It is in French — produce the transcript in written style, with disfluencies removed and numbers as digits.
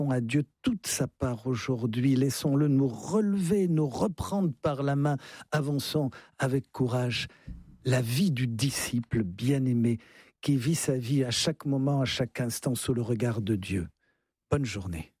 à Dieu toute sa part aujourd'hui. Laissons-le nous relever, nous reprendre par la main. Avançons avec courage. La vie du disciple bien-aimé qui vit sa vie à chaque moment, à chaque instant sous le regard de Dieu. Bonne journée.